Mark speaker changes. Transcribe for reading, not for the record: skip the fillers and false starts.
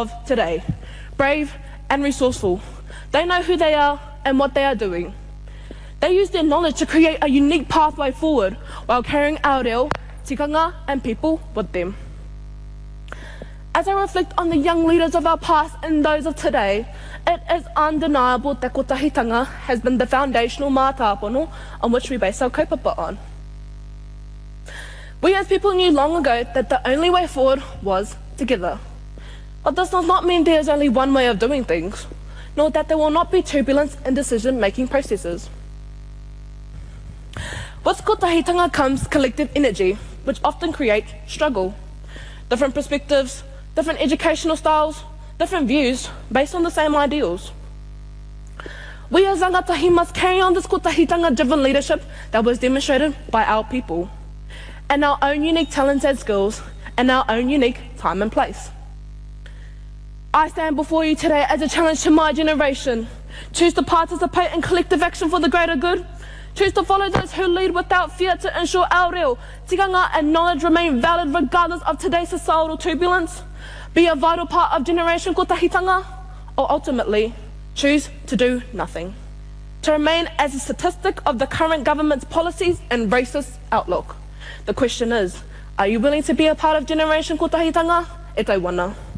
Speaker 1: of today, brave and resourceful. They know who they are and what they are doing. They use their knowledge to create a unique pathway forward while carrying our reo, tikanga and people with them. As I reflect on the young leaders of our past and those of today, it is undeniable that kotahitanga has been the foundational mātāpono on which we base our kaupapa on. We as people knew long ago that the only way forward was together. But this does not mean there is only one way of doing things, nor that there will not be turbulence in decision-making processes. With kotahitanga comes collective energy, which often creates struggle. Different perspectives, different educational styles, different views based on the same ideals. We as rangatahi must carry on this kotahitanga-driven leadership that was demonstrated by our people, and our own unique talents and skills, and our own unique time and place. I stand before you today as a challenge to my generation. Choose to participate in collective action for the greater good. Choose to follow those who lead without fear to ensure our reo, tikanga and knowledge remain valid regardless of today's societal turbulence. Be a vital part of Generation Kotahitanga, or ultimately, choose to do nothing. To remain as a statistic of the current government's policies and racist outlook. The question is, are you willing to be a part of Generation Kotahitanga? E tai wana.